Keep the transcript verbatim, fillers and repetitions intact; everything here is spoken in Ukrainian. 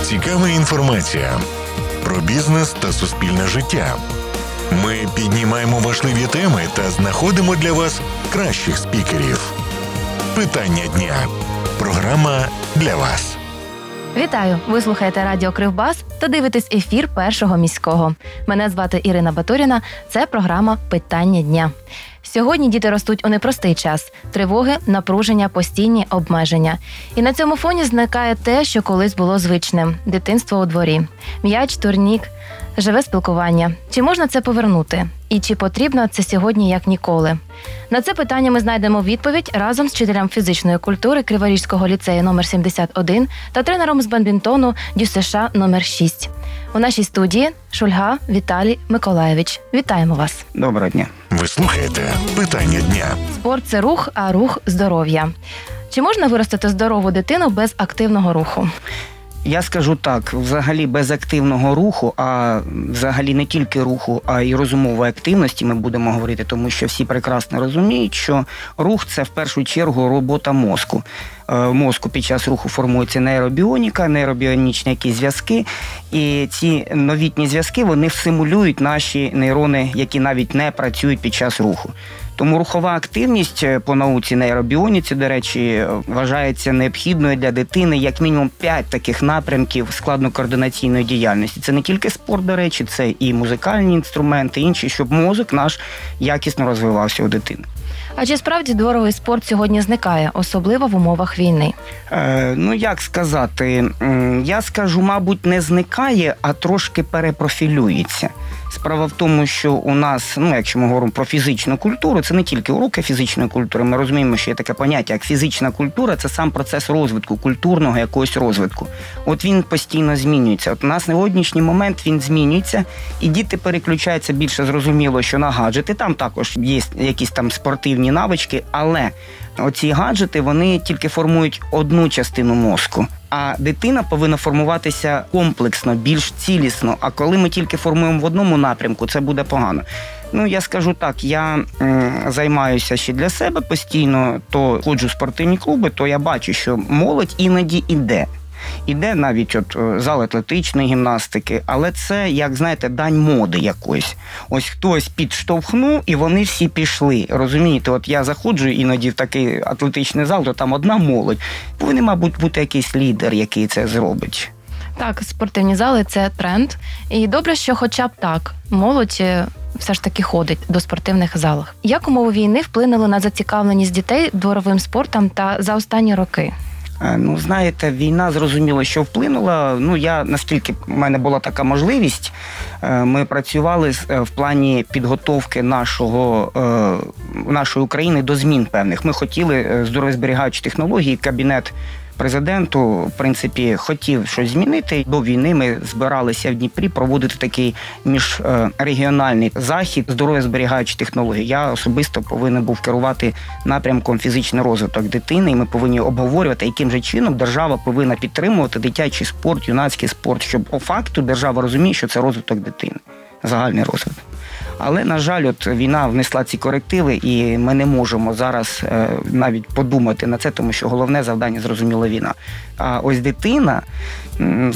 цікава інформація про бізнес та суспільне життя. Ми піднімаємо важливі теми та знаходимо для вас кращих спікерів. Питання дня. Програма для вас. Вітаю! Ви слухаєте радіо Кривбас та дивитесь ефір Першого міського. Мене звати Ірина Батуріна. Це програма «Питання дня». Сьогодні діти ростуть у непростий час. Тривоги, напруження, постійні обмеження. І на цьому фоні зникає те, що колись було звичним – дитинство у дворі. М'яч, турнік, живе спілкування. Чи можна це повернути? І чи потрібно це сьогодні як ніколи? На це питання ми знайдемо відповідь разом з вчителем фізичної культури Криворізького ліцею номер сімдесят один та тренером з бадмінтону ДЮСШ номер шість. У нашій студії Шульга Віталій Миколаєвич. Вітаємо вас. Доброго дня. Ви слухаєте «Питання дня». Спорт – це рух, а рух – здоров'я. Чи можна виростити здорову дитину без активного руху? Я скажу так, взагалі без активного руху, а взагалі не тільки руху, а й розумової активності ми будемо говорити, тому що всі прекрасно розуміють, що рух – це в першу чергу робота мозку. В мозку під час руху формується нейробіоніка, нейробіонічні якісь зв'язки, і ці новітні зв'язки, вони симулюють наші нейрони, які навіть не працюють під час руху. Тому рухова активність по науці нейробіоніці, до речі, вважається необхідною для дитини як мінімум п'ять таких напрямків складно-координаційної діяльності. Це не тільки спорт, до речі, це і музикальні інструменти, інші, щоб мозок наш якісно розвивався у дитини. А чи справді дворовий спорт сьогодні зникає, особливо в умовах війни? Е, ну, як сказати, я скажу, мабуть, не зникає, а трошки перепрофілюється. Справа в тому, що у нас, ну, якщо ми говоримо про фізичну культуру, це не тільки уроки фізичної культури, ми розуміємо, що є таке поняття, як фізична культура, це сам процес розвитку, культурного якогось розвитку. От він постійно змінюється. От у нас на сьогоднішній момент він змінюється, і діти переключаються більше, зрозуміло, що на гаджети, там також є якісь там спортивні навички, але оці гаджети, вони тільки формують одну частину мозку. А дитина повинна формуватися комплексно, більш цілісно. А коли ми тільки формуємо в одному напрямку, це буде погано. Ну, я скажу так, я м, займаюся ще для себе постійно, то ходжу в спортивні клуби, то я бачу, що молодь іноді іде. Іде навіть от зал атлетичної гімнастики, але це, як знаєте, дань моди якоїсь. Ось хтось підштовхнув, і вони всі пішли. Розумієте, от я заходжу іноді в такий атлетичний зал, то там одна молодь. Повинен, мабуть, бути якийсь лідер, який це зробить. Так, спортивні зали – це тренд. І добре, що хоча б так молодь все ж таки ходить до спортивних залів. Як умови війни вплинули на зацікавленість дітей дворовим спортом та за останні роки? Ну, знаєте, війна, зрозуміло, що вплинула. Ну, я, наскільки в мене була така можливість, ми працювали в плані підготовки нашого, нашої України до змін певних. Ми хотіли здоров'язберігаючі технології, кабінет президенту, в принципі, хотів щось змінити. До війни ми збиралися в Дніпрі проводити такий міжрегіональний захід здоров'язберігаючі технології. Я особисто повинен був керувати напрямком фізичний розвиток дитини, і ми повинні обговорювати, яким же чином держава повинна підтримувати дитячий спорт, юнацький спорт, щоб по факту держава розуміє, що це розвиток дитини, загальний розвиток. Але, на жаль, от війна внесла ці корективи, і ми не можемо зараз е, навіть подумати на це, тому що головне завдання, зрозуміло, війна. А ось дитина,